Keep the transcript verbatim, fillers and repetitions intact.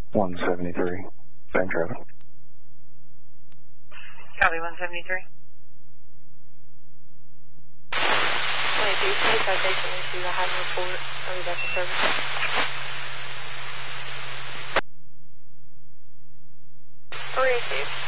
one seventy-three, same traffic. Copy, one seventy-three. twenty-two, please citation issue. I have a report. I'll be back in service. Three issues.